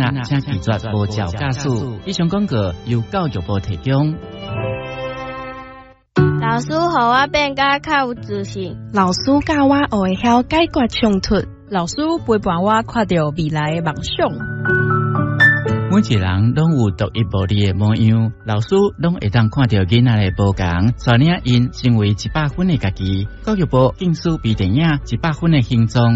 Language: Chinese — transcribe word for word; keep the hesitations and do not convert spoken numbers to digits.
仔请拒绝无照驾驶。以上广告由教育部提供。 老师，互我变甲较有自信。 老师教我学会晓解决冲突。 老师陪伴我看到未来的梦想。 每一人拢有独一无二的模样，老师拢会当看到囡仔的不同，带领因成为一百分的家己。教育部禁止微电影一百分的形状。